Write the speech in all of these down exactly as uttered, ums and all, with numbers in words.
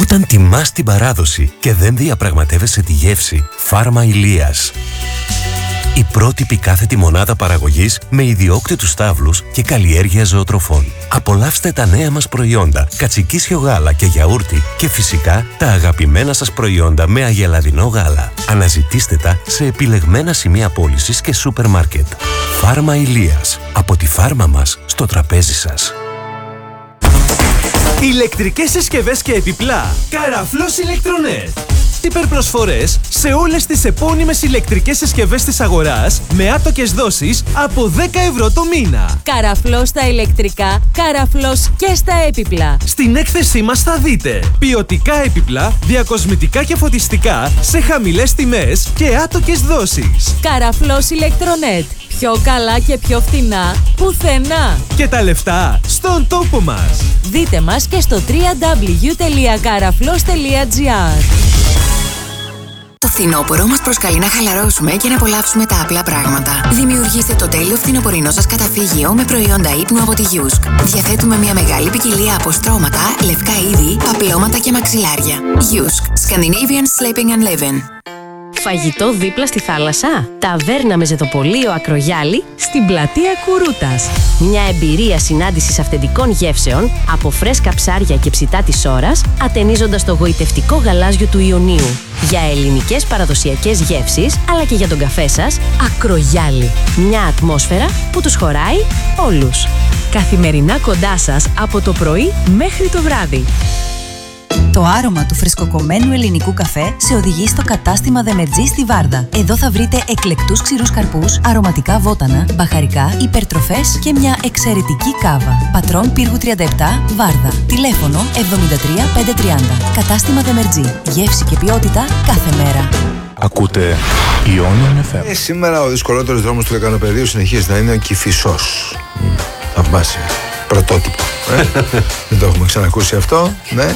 Όταν τιμάς την παράδοση και δεν διαπραγματεύεσαι τη γεύση, Φάρμα Ηλίας. Η πρότυπη κάθετη μονάδα παραγωγής με ιδιόκτητους στάβλους και καλλιέργεια ζωοτροφών. Απολαύστε τα νέα μας προϊόντα, κατσικίσιο γάλα και γιαούρτι και φυσικά τα αγαπημένα σας προϊόντα με αγελαδινό γάλα. Αναζητήστε τα σε επιλεγμένα σημεία πώλησης και σούπερ μάρκετ. Φάρμα Ηλίας. Από τη φάρμα μας στο τραπέζι σας. Ηλεκτρικές συσκευές και επιπλά. Καραφλός Ηλεκτρονέτ. Υπερπροσφορές σε όλες τις επώνυμες ηλεκτρικές συσκευές της αγοράς με άτοκες δόσεις από δέκα ευρώ το μήνα. Καραφλός στα ηλεκτρικά, καραφλός και στα έπιπλα. Στην έκθεσή μας θα δείτε ποιοτικά έπιπλα, διακοσμητικά και φωτιστικά σε χαμηλές τιμές και άτοκες δόσεις. Καραφλός Ηλεκτρονέτ. Πιο καλά και πιο φθηνά πουθενά. Και τα λεφτά στον τόπο μας. Δείτε μας και στο double-u double-u double-u τελεία καραφλός τελεία τζι άρ. Το φθινόπωρο μας προσκαλεί να χαλαρώσουμε και να απολαύσουμε τα απλά πράγματα. Δημιουργήστε το τέλειο φθινοπορεινό σας καταφύγιο με προϊόντα ύπνου από τη Yusk. Διαθέτουμε μια μεγάλη ποικιλία από στρώματα, λευκά είδη, παπλώματα και μαξιλάρια. Yusk. Scandinavian Sleeping and Living. Φαγητό δίπλα στη θάλασσα. Ταβέρνα με ζετοπολείο Ακρογιάλη στην πλατεία Κουρούτας. Μια εμπειρία συνάντησης αυθεντικών γεύσεων από φρέσκα ψάρια και ψητά της ώρας, ατενίζοντας το γοητευτικό γαλάζιο του Ιωνίου. Για ελληνικές παραδοσιακές γεύσεις, αλλά και για τον καφέ σας, Ακρογιάλη. Μια ατμόσφαιρα που τους χωράει όλους. Καθημερινά κοντά σας από το πρωί μέχρι το βράδυ. Το άρωμα του φρεσκοκομμένου ελληνικού καφέ σε οδηγεί στο κατάστημα Δεμετζή στη Βάρδα. Εδώ θα βρείτε εκλεκτούς ξηρούς καρπούς, αρωματικά βότανα, μπαχαρικά, υπερτροφές και μια εξαιρετική κάβα. Πατρών Πύργου τριάντα επτά, Βάρδα. Τηλέφωνο εβδομήντα τρία πεντακόσια τριάντα. Κατάστημα Δεμετζή. Γεύση και ποιότητα κάθε μέρα. Ακούτε Ιόνιον εφ εμ. Ε, σήμερα ο δυσκολότερος δρόμος του Λεκανοπεδίου συνεχίζει να είναι ο Κηφισός. Mm. Θαυμάσια. Πρωτότυπο. Ε? Δεν το έχουμε ξανακούσει αυτό. Ναι.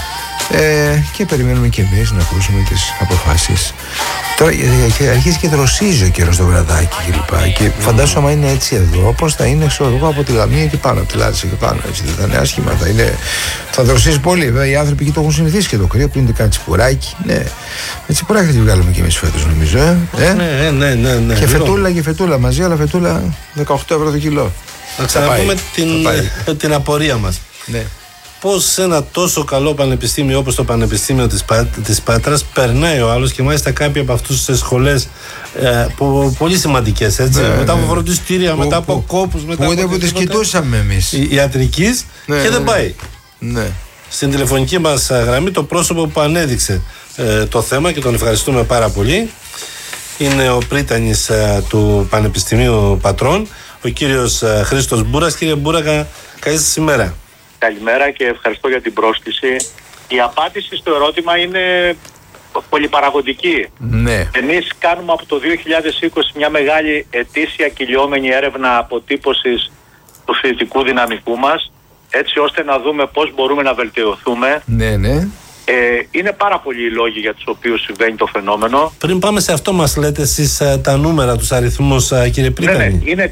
Ε, και περιμένουμε και εμείς να ακούσουμε τις αποφάσεις. Τώρα αρχίζει και δροσίζει ο καιρός στο βραδάκι και λοιπά. Και φαντάσου άμα είναι έτσι εδώ, πώς θα είναι ξέρω εγώ από τη Λαμία και πάνω, από τη Λάρισα και πάνω. Έτσι δεν θα είναι άσχημα, θα, είναι, θα δροσίζει πολύ. Βέβαια οι άνθρωποι εκεί το έχουν συνηθίσει και το κρύο που είναι κάτι τσιπουράκι. Ναι. Με τσιπουράκι θα τη βγάλουμε και εμείς φέτος νομίζω. Ε? Ε? Ναι, ναι, ναι, ναι. Και φετούλα και φετούλα μαζί, αλλά φετούλα δεκαοκτώ ευρώ το κιλό. Να ξαναπούμε την, την απορία μας. Ναι. Πώς σε ένα τόσο καλό πανεπιστήμιο όπως το Πανεπιστήμιο της, Πά, της Πάτρας περνάει ο άλλος και μάλιστα κάποιοι από αυτούς τις σχολές ε, που, πολύ σημαντικές έτσι, ναι, μετά από φροντιστήρια, μετά από που, κόπους, μετά που από ούτε που τις κοιτούσαμε εμείς ιατρικής ναι, και δεν πάει. Ναι. Στην τηλεφωνική μας γραμμή το πρόσωπο που ανέδειξε ε, το θέμα και τον ευχαριστούμε πάρα πολύ είναι ο πρίτανης ε, του Πανεπιστημίου Πατρών, ο κύριος ε, Χρήστος Μπούρας. Κύριε Μπούρακα, καλή σας ημέρα. Καλημέρα και ευχαριστώ για την πρόσκληση. Η απάντηση στο ερώτημα είναι πολυπαραγωγική. Ναι. Εμείς κάνουμε από το δύο χιλιάδες είκοσι μια μεγάλη ετήσια κυλιόμενη έρευνα αποτύπωσης του φοιτητικού δυναμικού μας, έτσι ώστε να δούμε πώς μπορούμε να βελτιωθούμε. Ναι, ναι. Ε, είναι πάρα πολλοί οι λόγοι για τους οποίους συμβαίνει το φαινόμενο. Πριν πάμε σε αυτό μας λέτε εσείς τα νούμερα, τους αριθμούς κύριε Πρίτανη. Ναι, ναι. Είναι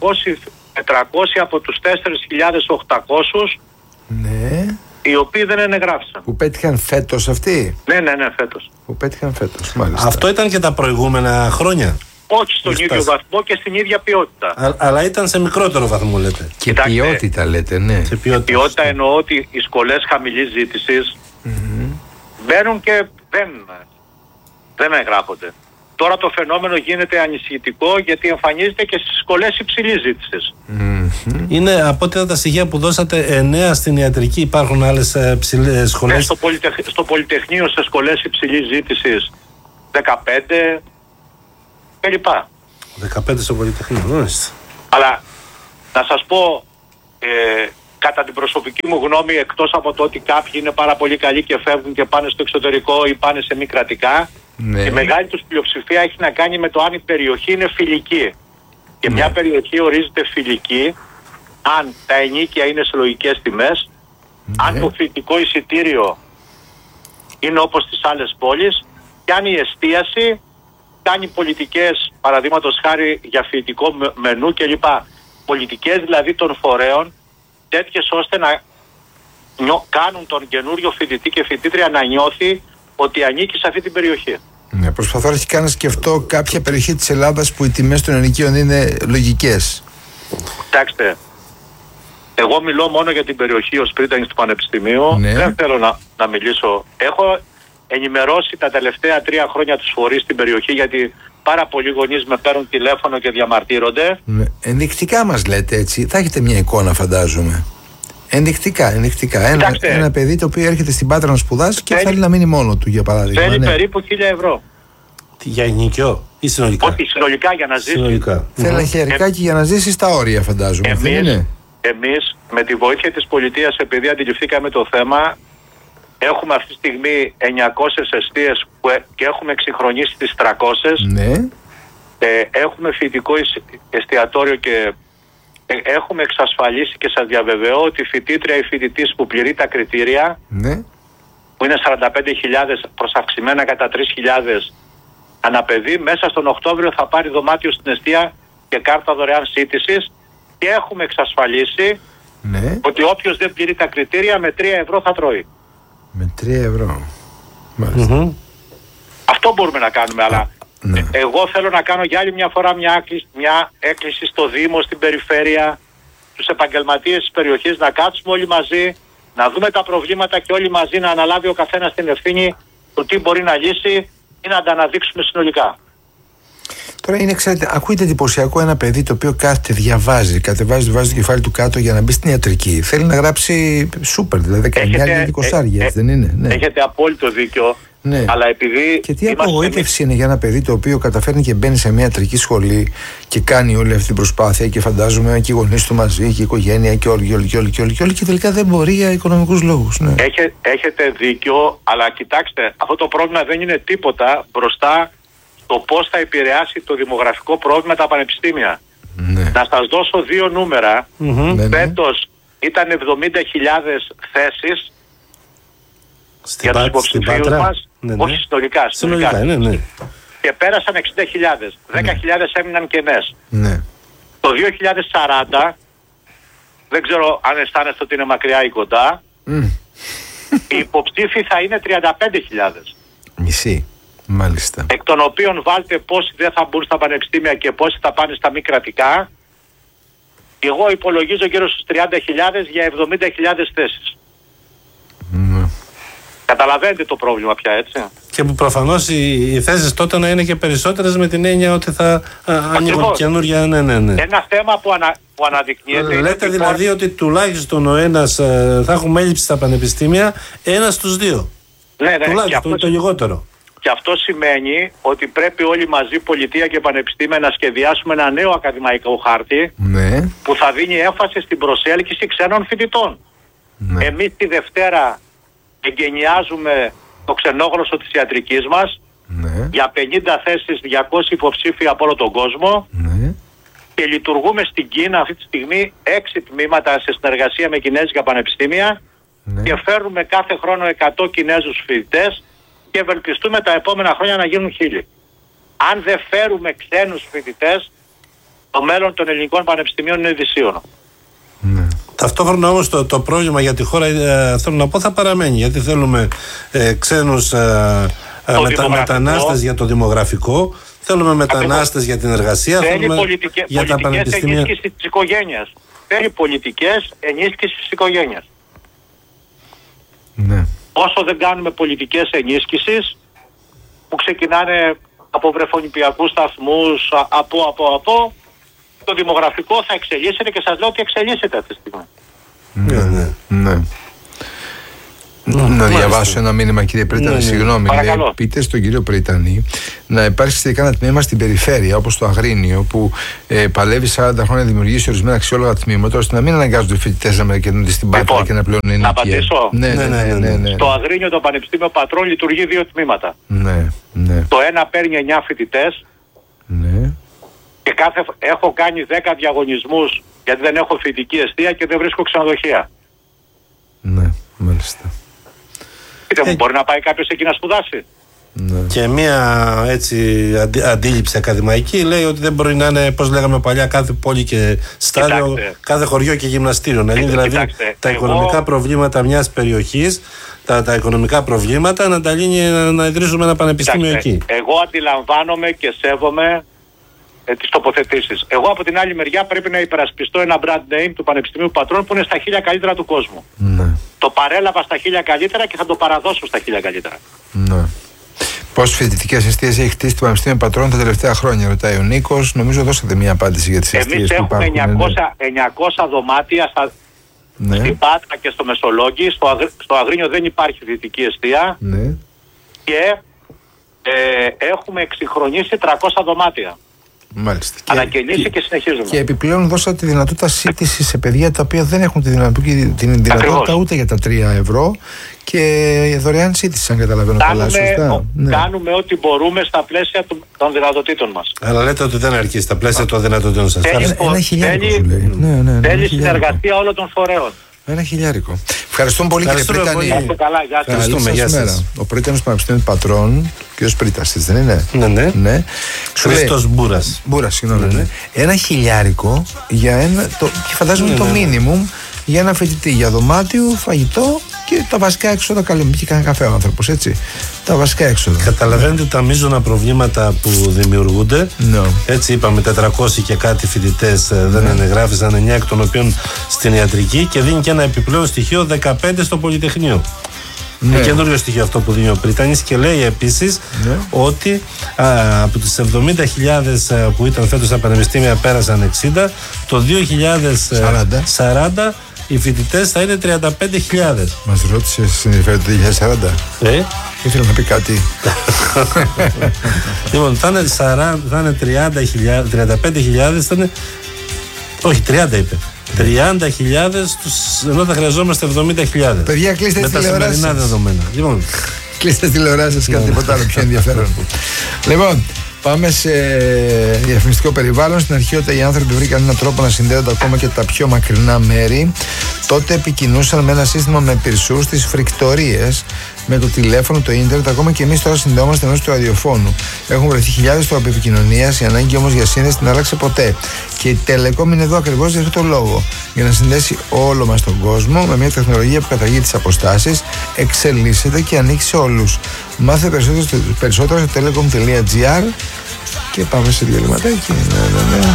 τετρακόσιοι από τους τέσσερις χιλιάδες οκτακόσιους ναι. οι οποίοι δεν ενεγράφησαν. Που πέτυχαν φέτος αυτοί. Ναι, ναι, ναι, φέτος. Που πέτυχαν φέτος, μάλιστα. Αυτό ήταν και τα προηγούμενα χρόνια. Όχι στον ίδιο στάση. βαθμό και στην ίδια ποιότητα. Α, αλλά ήταν σε μικρότερο βαθμό λέτε. Και Κοιτάξτε, ποιότητα λέτε, ναι. Σε ποιότητα, ποιότητα εννοώ ότι οι σχολές χαμηλής ζήτησης mm-hmm. μπαίνουν και δεν, δεν εγγράφονται. Τώρα το φαινόμενο γίνεται ανησυχητικό γιατί εμφανίζεται και στις σχολές υψηλής ζήτησης. Mm-hmm. Είναι από ό,τι τα στοιχεία που δώσατε εννέα στην ιατρική, υπάρχουν άλλες ψηλές σχολές. Ναι, στο, πολυτεχ... στο Πολυτεχνείο σε σχολές υψηλής ζήτησης δεκαπέντε κλπ. δεκαπέντε στο Πολυτεχνείο, μάλιστα. Αλλά να σας πω, ε, κατά την προσωπική μου γνώμη, εκτός από το ότι κάποιοι είναι πάρα πολύ καλοί και φεύγουν και πάνε στο εξωτερικό ή πάνε σε μη κρατικά, ναι. η μεγάλη τους πλειοψηφία έχει να κάνει με το αν η περιοχή είναι φιλική. Και ναι. μια περιοχή ορίζεται φιλική αν τα ενοίκια είναι σε λογικές τιμές, ναι. αν το φοιτητικό εισιτήριο είναι όπως στις άλλες πόλεις και αν η εστίαση κάνει πολιτικές, παραδείγματος χάρη για φοιτητικό μενού κλπ. Πολιτικές δηλαδή των φορέων τέτοιες ώστε να νιώ, κάνουν τον καινούριο φοιτητή και φοιτήτρια να νιώθει ότι ανήκει σε αυτή την περιοχή. Ναι, προσπαθώ αρχικά να σκεφτώ κάποια περιοχή της Ελλάδας που οι τιμές των ενοικίων είναι λογικές. Κοιτάξτε, εγώ μιλώ μόνο για την περιοχή ως πρίτανης του Πανεπιστημίου. Ναι. Δεν θέλω να, να μιλήσω. Έχω ενημερώσει τα τελευταία τρία χρόνια τους φορείς στην περιοχή, γιατί πάρα πολλοί γονείς με παίρνουν τηλέφωνο και διαμαρτύρονται. Ναι. Ενδεικτικά μας λέτε έτσι. Θα έχετε μια εικόνα, φαντάζομαι. Ενδεικτικά, ενδεικτικά. Ένα, ένα παιδί το οποίο έρχεται στην Πάτρα να σπουδάσει και θέλει, θέλει να μείνει μόνο του, για παράδειγμα. Θέλει ναι. περίπου χίλια ευρώ. Για ενοικιό ή συνολικά? Όχι, συνολικά για να ζήσει. Συνολικά. Θέλει ένα χερικά και για να ζήσει στα όρια, φαντάζομαι. Εμείς, εμείς με τη βοήθεια της πολιτείας, επειδή αντιληφθήκαμε το θέμα, έχουμε αυτή τη στιγμή εννιακόσιες εστίες που ε, και έχουμε εξυγχρονίσει τις τριακόσιες. Ναι. Ε, έχουμε φοιτητικό εστιατόριο και ε, έχουμε εξασφαλίσει και σας διαβεβαιώ ότι η φοιτήτρια ή φοιτητής που πληρεί τα κριτήρια, ναι, που είναι σαράντα πέντε χιλιάδες προς αυξημένα κατά τρεις χιλιάδες αναπαιδεί, μέσα στον Οκτώβριο θα πάρει δωμάτιο στην εστία και κάρτα δωρεάν σύντησης, και έχουμε εξασφαλίσει, ναι, ότι όποιος δεν πληρεί τα κριτήρια με τρία ευρώ θα τρώει. Με τρία ευρώ. Mm-hmm. Αυτό μπορούμε να κάνουμε, αλλά ναι. εγώ θέλω να κάνω για άλλη μια φορά μια έκκληση, μια έκκληση στο Δήμο, στην περιφέρεια, στους επαγγελματίες της περιοχής, να κάτσουμε όλοι μαζί, να δούμε τα προβλήματα και όλοι μαζί να αναλάβει ο καθένας την ευθύνη του τι μπορεί να λύσει ή να τα αναδείξουμε συνολικά. Τώρα είναι, ξέρετε, ακούγεται εντυπωσιακό ένα παιδί το οποίο κάθεται, διαβάζει, κατεβάζει, βάζει το κεφάλι του κάτω για να μπει στην ιατρική. Θέλει να γράψει σούπερ, δηλαδή δεκαεννιά είκοσι, δεν είναι? Ναι. Έχετε απόλυτο δίκιο. Ναι. Αλλά επειδή και τι απογοήτευση είναι για ένα παιδί το οποίο καταφέρνει και μπαίνει σε μια ιατρική σχολή και κάνει όλη αυτή την προσπάθεια και φαντάζομαι και οι γονείς του μαζί και η οικογένεια και όλοι και όλοι και όλοι και όλοι και, όλοι, και τελικά δεν μπορεί για οικονομικούς λόγους. Ναι. Έχε, έχετε δίκιο, αλλά κοιτάξτε, αυτό το πρόβλημα δεν είναι τίποτα μπροστά στο πώς θα επηρεάσει το δημογραφικό πρόβλημα τα πανεπιστήμια. Ναι. Να σας δώσω δύο νούμερα. Mm-hmm. Ναι, ναι. Φέτος ήταν εβδομήντα χιλιάδες θέσεις στην για τους υποψηφίους μας. Ναι, ναι. Όχι συνολικά, συνολικά. συνολικά ναι, ναι. Και πέρασαν εξήντα χιλιάδες. δέκα χιλιάδες έμειναν κενές. Ναι. Το δύο χιλιάδες σαράντα, δεν ξέρω αν αισθάνεστε ότι είναι μακριά ή κοντά, mm. οι υποψήφοι θα είναι τριάντα πέντε χιλιάδες. Μισή, μάλιστα. Εκ των οποίων βάλτε πόσοι δεν θα μπουν στα πανεπιστήμια και πόσοι θα πάνε στα μη κρατικά. Εγώ υπολογίζω γύρω στους τριάντα χιλιάδες για εβδομήντα χιλιάδες θέσεις. Mm. Καταλαβαίνετε το πρόβλημα πια, έτσι. Και που προφανώς οι, οι θέσεις τότε να είναι και περισσότερες, με την έννοια ότι θα ανοίγουν καινούργια. Ναι, ναι, ναι. Ένα θέμα που, ανα, που αναδεικνύεται. Λέτε δηλαδή ότι τουλάχιστον ο ένας ε, θα έχουμε έλλειψη στα πανεπιστήμια, ένας στους δύο. Ναι, ναι. Τουλάχιστον αυτό, το λιγότερο. Και αυτό σημαίνει ότι πρέπει όλοι μαζί, πολιτεία και πανεπιστήμια, να σχεδιάσουμε ένα νέο ακαδημαϊκό χάρτη, ναι, που θα δίνει έμφαση στην προσέλκυση ξένων φοιτητών. Ναι. Εμείς τη Δευτέρα εγκαινιάζουμε το ξενόγλωσσο της ιατρικής μας, ναι, για πενήντα θέσεις, διακόσιοι υποψήφοι από όλο τον κόσμο, ναι, και λειτουργούμε στην Κίνα αυτή τη στιγμή έξι τμήματα σε συνεργασία με κινέζικα πανεπιστήμια, ναι, και φέρνουμε κάθε χρόνο εκατό Κινέζους φοιτητές και ευελπιστούμε τα επόμενα χρόνια να γίνουν χίλιοι. Αν δεν φέρουμε ξένους φοιτητές, το μέλλον των ελληνικών πανεπιστημίων είναι δυσίωνο. ναι. Ταυτόχρονα όμως το, το πρόβλημα για τη χώρα, ε, θέλω να πω, θα παραμένει, γιατί θέλουμε ε, ξένους ε, ε, μετα, μετανάστες για το δημογραφικό, θέλουμε μετανάστες για την εργασία, θέλει θέλουμε πολιτικέ, για τα πανεπιστήμια. Ενίσχυση της οικογένειας. Θέλει πολιτικές ενίσχυσης της οικογένειας. Ναι. Όσο δεν κάνουμε πολιτικές ενίσχυσης που ξεκινάνε από βρεφονιπιακούς σταθμούς, από, από, από, το δημογραφικό θα εξελίσσεται, και σας λέω ότι εξελίσσεται αυτή τη στιγμή. Ναι, ναι, ναι. Να μάλιστα. διαβάσω ένα μήνυμα, κύριε Πρίτανη, ναι, συγγνώμη. Λέει, πείτε στον κύριο Πρίτανη να υπάρξει σχετικά ένα τμήμα στην περιφέρεια, όπως το Αγρίνιο, που ε, παλεύει σαράντα χρόνια να δημιουργήσει ορισμένα αξιόλογα τμήματα, ώστε να μην αναγκάζονται οι φοιτητές να μετακινούνται στην Πάτρα λοιπόν, και να πλέον είναι να απαντήσω. Ναι, ναι, ναι, ναι, ναι, ναι. Στο Αγρίνιο το Πανεπιστήμιο Πατρών λειτουργεί δύο τμήματα. Ναι, ναι. Το ένα παίρνει εννιά φοιτητές. Ναι. Και κάθε, έχω κάνει δέκα διαγωνισμούς, γιατί δεν έχω φοιτητική εστία και δεν βρίσκω ξενοδοχεία. Ναι, μάλιστα. Πείτε μου, ε... μπορεί να πάει κάποιος εκεί να σπουδάσει? Ναι. Και μία έτσι αντι, αντίληψη ακαδημαϊκή λέει ότι δεν μπορεί να είναι, πώς λέγαμε παλιά, κάθε πόλη και στάδιο, κοιτάξτε, κάθε χωριό και γυμναστήριο. Να είναι δηλαδή κοιτάξτε, τα εγώ... οικονομικά προβλήματα μιας περιοχής, τα, τα οικονομικά προβλήματα να τα λύνει, να, να ιδρύσουμε ένα πανεπιστήμιο κοιτάξτε, εκεί. Εγώ αντιλαμβάνομαι και σέβομαι ε, τις τοποθετήσεις. Εγώ από την άλλη μεριά πρέπει να υπερασπιστώ ένα brand name του Πανεπιστημίου Πατρών που είναι στα χίλια καλύτερα του κόσμου. Ναι. Το παρέλαβα στα χίλια καλύτερα και θα το παραδώσω στα χίλια καλύτερα. Ναι. Πόσες φοιτητικές εστίες έχει χτίσει το Πανεπιστήμιο Πατρών τα τελευταία χρόνια, ρωτάει ο Νίκος. Νομίζω δώσατε μια απάντηση για τις εστίες που υπάρχουν. Εμείς έχουμε εννιακόσια δωμάτια στα, ναι. στην Πάτρα και στο Μεσολόγγι. Στο, Αγρ, στο Αγρίνιο δεν υπάρχει φοιτητική εστία. Ναι. Και ε, έχουμε εξυγχρονίσει τριακόσια δωμάτια. Μάλιστα. Ανακαινήσει και, και συνεχίζουμε. Και επιπλέον δώσατε τη δυνατότητα σύντηση σε παιδιά τα οποία δεν έχουν τη δυνατότητα, την δυνατότητα ούτε για τα τρία ευρώ και δωρεάν σύντηση, αν καταλαβαίνω καλά. Σωστά. Ναι. Κάνουμε ό,τι μπορούμε στα πλαίσια των δυνατοτήτων μας. Αλλά λέτε ότι δεν αρκεί στα πλαίσια των δυνατοτήτων σας. Θέλει, ένα χιλιάρικο σου λέει. Ναι, ναι, ναι, θέλει συνεργασία όλων των φορέων. Ένα χιλιάρικο. Ευχαριστούμε πολύ, κύριε Πρίτανη. Ευχαριστούμε. Γεια σας. Ο Πρίτανος Πανεπιστήμιου Πατρών, κύριος Πρίταστης, δεν είναι? Ναι, ναι. ναι. Χριστός Μπούρας. Μπούρας, συγγνώμη. Ναι, ναι. Ένα χιλιάρικο για ένα. Το, και φαντάζομαι ναι, το ναι, μίνιμουμ για ένα φοιτητή. Για δωμάτιο, φαγητό και τα βασικά έξοδα. Καλή, και κανένα καφέ ο άνθρωπος, έτσι. Τα βασικά έξοδα. Καταλαβαίνετε τα μείζωνα προβλήματα που δημιουργούνται. No. Έτσι είπαμε, τετρακόσιοι και κάτι φοιτητές δεν no. ενεγράφησαν, εννιά εκ των οποίων στην ιατρική, και δίνει και ένα επιπλέον στοιχείο δεκαπέντε στο Πολυτεχνείο. Είναι ναι. καινούριο στοιχείο αυτό που δίνει ο Πρίτανης, και λέει επίσης ναι. ότι α, από τις εβδομήντα χιλιάδες που ήταν φέτος στα πανεπιστήμια πέρασαν εξήντα, το δύο χιλιάδες σαράντα οι φοιτητές θα είναι τριάντα πέντε χιλιάδες. Μας ρώτησε συνειδητά το δύο χιλιάδες σαράντα. Ε? Ήθελα να πει κάτι. Λοιπόν, θα είναι, σαράντα, θα είναι τριάντα χιλιάδες, τριάντα πέντε χιλιάδες, θα είναι, όχι τριάντα είπε. τριάντα χιλιάδες, ενώ θα χρειαζόμαστε εβδομήντα χιλιάδες. Παιδιά, κλείστε τις τηλεοράσεις. Με τα σημερινά δεδομένα. Λοιπόν. Κλείστε τις τηλεοράσεις, κάτι τίποτα άλλο πιο ενδιαφέρον. Λοιπόν, πάμε σε διαφημιστικό περιβάλλον. Στην αρχή, όταν οι άνθρωποι βρήκαν έναν τρόπο να συνδέονται ακόμα και τα πιο μακρινά μέρη, τότε επικοινούσαν με ένα σύστημα με πυρσούς στις φρικτορίες, με το τηλέφωνο, το ίντερνετ. Ακόμα και εμείς τώρα συνδεόμαστε μέσω του ραδιοφώνου. Έχουν βρεθεί χιλιάδες τρόποι επικοινωνίας. Η ανάγκη όμως για σύνδεση δεν άλλαξε ποτέ. Και η Telecom είναι εδώ ακριβώς για αυτό το λόγο. Για να συνδέσει όλο μας τον κόσμο με μια τεχνολογία που καταργεί τις αποστάσεις, εξελίσσεται και ανήκει σε όλους. Μάθε περισσότερο, περισσότερο στο telecom τελεία gr και πάμε σε διαλυματάκι. Ναι, ναι, ναι.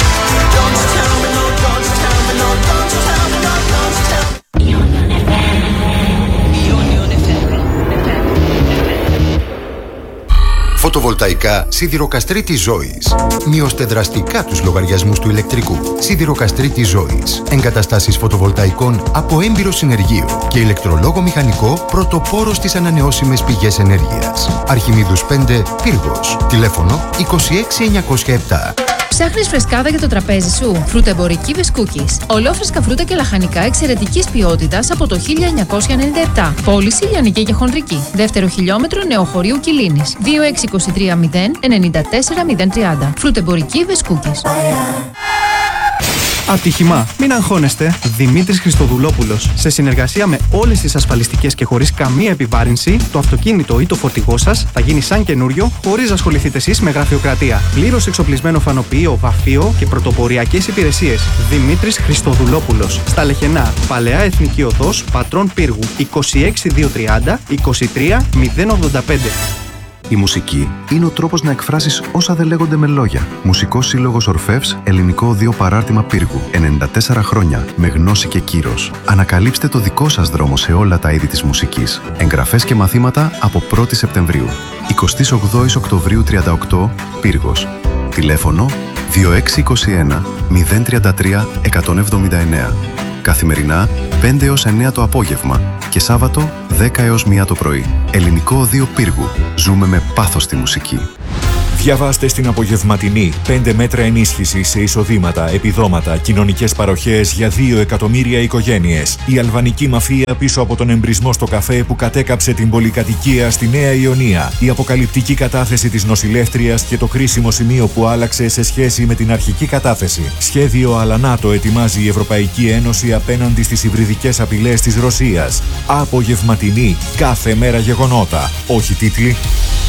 Φωτοβολταϊκά Σιδηροκαστρίτης Ζώης. Μειώστε δραστικά τους λογαριασμούς του ηλεκτρικού. Σιδηροκαστρίτης Ζώης. Εγκαταστάσεις φωτοβολταϊκών από έμπειρο συνεργείο και ηλεκτρολόγο μηχανικό, πρωτοπόρο στις ανανεώσιμες πηγές ενέργειας. Αρχιμίδους πέντε, Πύργος. Τηλέφωνο είκοσι έξι εννιακόσια επτά. Ψάχνεις φρεσκάδα για το τραπέζι σου? Φρουτεμπορική Βεσκούκης. Ολόφρεσκα φρούτα και λαχανικά εξαιρετικής ποιότητας από το χίλια εννιακόσια ενενήντα επτά. Πώληση λιανική και χονδρική. Δεύτερο χιλιόμετρο Νεοχωρίου Κιλίνης. δύο έξι δύο τρία μηδέν εννιά τέσσερα μηδέν τριάντα. Φρουτεμπορική Βεσκούκης. Ατύχημα. Μην αγχώνεστε. Δημήτρης Χριστοδουλόπουλος. Σε συνεργασία με όλες τις ασφαλιστικές και χωρίς καμία επιβάρυνση, το αυτοκίνητο ή το φορτηγό σας θα γίνει σαν καινούριο, χωρίς να ασχοληθείτε εσείς με γραφειοκρατία. Πλήρως εξοπλισμένο φανοποιείο, βαφείο και πρωτοποριακές υπηρεσίες. Δημήτρης Χριστοδουλόπουλος. Στα Λεχενά, Παλαιά Εθνική Οδός, Πατρών Πύργου. είκοσι έξι διακόσια τριάντα είκοσι τρία μηδέν ογδόντα πέντε. Η μουσική είναι ο τρόπος να εκφράσεις όσα δεν λέγονται με λόγια. Μουσικός Σύλλογος Ορφεύς, Ελληνικό Οδείο Παράρτημα Πύργου. ενενήντα τέσσερα χρόνια με γνώση και κύρος. Ανακαλύψτε το δικό σας δρόμο σε όλα τα είδη της μουσικής. Εγγραφές και μαθήματα από πρώτη Σεπτεμβρίου. εικοστή όγδοη Οκτωβρίου τριάντα οκτώ, Πύργος. Τηλέφωνο δύο έξι δύο ένα μηδέν τρία τρία εκατόν εβδομήντα εννέα. Καθημερινά πέντε έως εννέα το απόγευμα και Σάββατο δέκα έως μία το πρωί. Ελληνικό Οδείο Πύργου. Ζούμε με πάθος τη μουσική. Διαβάστε στην απογευματινή πέντε μέτρα ενίσχυση σε εισοδήματα, επιδόματα, κοινωνικές παροχές για δύο εκατομμύρια οικογένειες. Η αλβανική μαφία πίσω από τον εμπρισμό στο καφέ που κατέκαψε την πολυκατοικία στη Νέα Ιωνία. Η αποκαλυπτική κατάθεση της νοσηλεύτριας και το κρίσιμο σημείο που άλλαξε σε σχέση με την αρχική κατάθεση. Σχέδιο Αλανάτο ετοιμάζει η Ευρωπαϊκή Ένωση απέναντι στις υβριδικές απειλές της Ρωσίας. Απογευματινή, κάθε μέρα γεγονότα. Όχι τίτλοι.